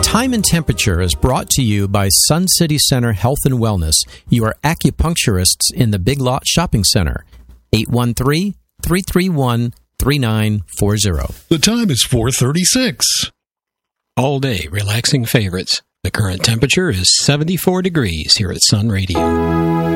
Time and Temperature is brought to you by Sun City Center Health and Wellness, your acupuncturists in the Big Lot Shopping Center. 813-331-3940. The time is 4:36. All day relaxing favorites. The current temperature is 74 degrees here at Sun Radio.